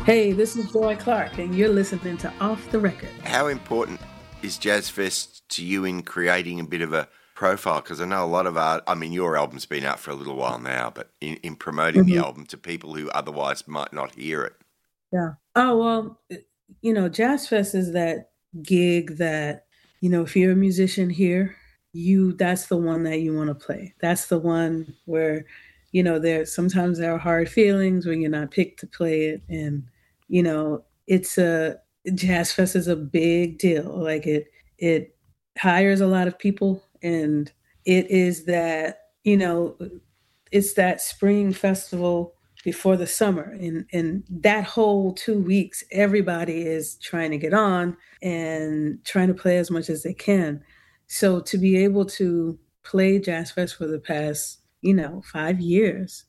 Hey, this is Joy Clark, and you're listening to Off the Record. How important is Jazz Fest to you in creating a bit of a profile? Because I know a lot of art, I mean, your album's been out for a little while now, but in promoting the album to people who otherwise might not hear it. Yeah. Oh, well, Jazz Fest is that gig that, if you're a musician here, that's the one that you want to play. That's the one where, sometimes there are hard feelings when you're not picked to play it. And, it's Jazz Fest is a big deal. Like it hires a lot of people, and it is that, it's that spring festival before the summer, and that whole 2 weeks everybody is trying to get on and trying to play as much as they can. So to be able to play Jazz Fest for the past 5 years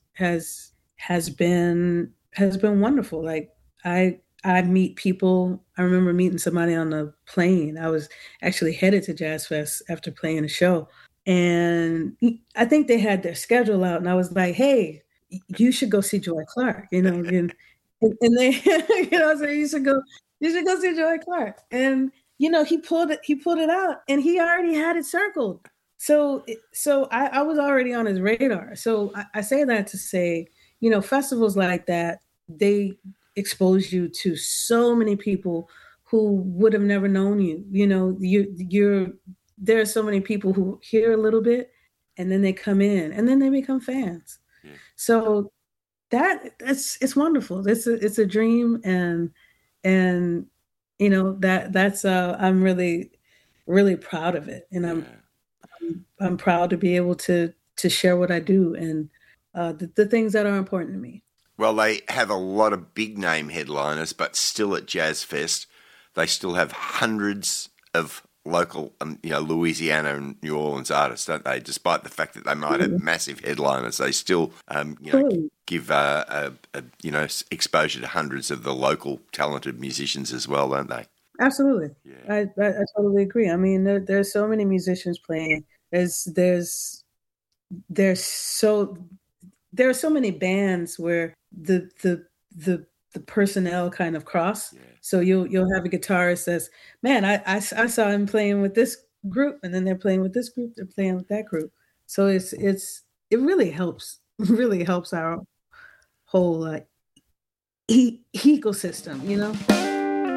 has been wonderful. Like I meet people. I remember meeting somebody on the plane. I was actually headed to Jazz Fest after playing a show, and I think they had their schedule out, and I was like, "Hey, you should go see Joy Clark," and they, so you should go see Joy Clark, and he pulled it out, and he already had it circled, so I was already on his radar. So I say that to say, festivals like that, they expose you to so many people who would have never known you. There are so many people who hear a little bit, and then they come in, and then they become fans. Yeah. So it's wonderful. It's a dream, and that's I'm really, really proud of it, and I'm proud to be able to share what I do, and the things that are important to me. Well, they have a lot of big name headliners, but still at Jazz Fest, they still have hundreds of local, Louisiana and New Orleans artists, don't they? Despite the fact that they might have massive headliners, they still, give exposure to hundreds of the local talented musicians as well, don't they? Absolutely, Yeah. I totally agree. I mean, there's so many musicians playing. There's so there are so many bands where the personnel kind of cross. Yeah. So you'll have a guitarist says, "Man, I saw him playing with this group, and then they're playing with this group, they're playing with that group." So it really helps, really helps our whole ecosystem.